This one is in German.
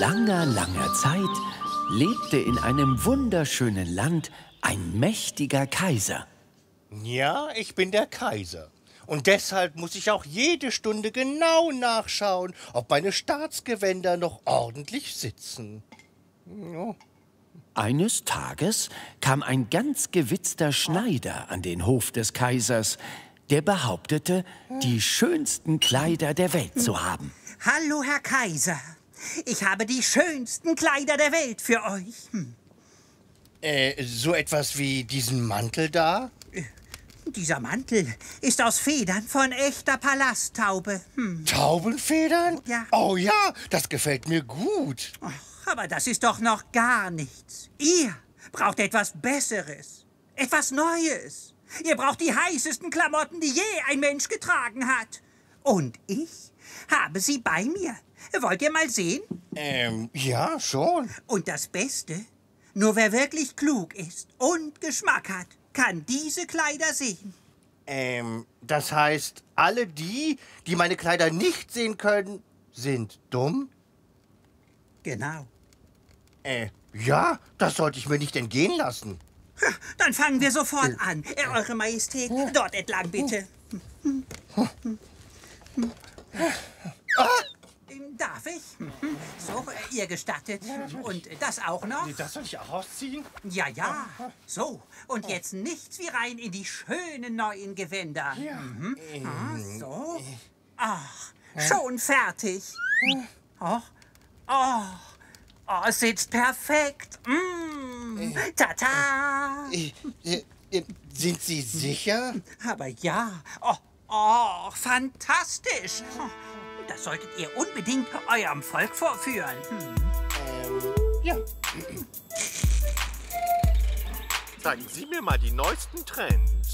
langer, langer Zeit lebte in einem wunderschönen Land ein mächtiger Kaiser. Ja, ich bin der Kaiser. Und deshalb muss ich auch jede Stunde genau nachschauen, ob meine Staatsgewänder noch ordentlich sitzen. Ja. Eines Tages kam ein ganz gewitzter Schneider an den Hof des Kaisers, der behauptete, die schönsten Kleider der Welt zu haben. Hallo, Herr Kaiser. Ich habe die schönsten Kleider der Welt für euch. So etwas wie diesen Mantel da? Dieser Mantel ist aus Federn von echter Palasttaube. Taubenfedern? Ja. Oh ja, das gefällt mir gut. Ach, aber das ist doch noch gar nichts. Ihr braucht etwas Besseres, etwas Neues. Ihr braucht die heißesten Klamotten, die je ein Mensch getragen hat. Und ich habe sie bei mir. Wollt ihr mal sehen? Ja, schon. Und das Beste, nur wer wirklich klug ist und Geschmack hat, kann diese Kleider sehen. Das heißt, alle die meine Kleider nicht sehen können, sind dumm? Genau. Ja, das sollte ich mir nicht entgehen lassen. Dann fangen wir sofort an. Eure Majestät, dort entlang bitte. Darf ich? So, ihr gestattet. Und das auch noch? Das soll ich auch ausziehen? Ja, ja. So, und jetzt nichts wie rein in die schönen neuen Gewänder. Ja. So. Ach, schon fertig. Oh, es sitzt perfekt. Tata. Sind Sie sicher? Aber ja. Oh, fantastisch. Das solltet ihr unbedingt eurem Volk vorführen. Ja. Zeigen Sie mir mal die neuesten Trends.